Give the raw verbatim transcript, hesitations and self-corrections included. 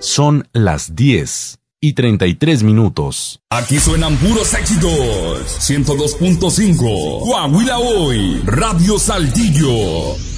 Son las diez y treinta y tres minutos. Aquí suenan puros éxitos. ciento dos punto cinco. Coahuila Hoy. Radio Saltillo.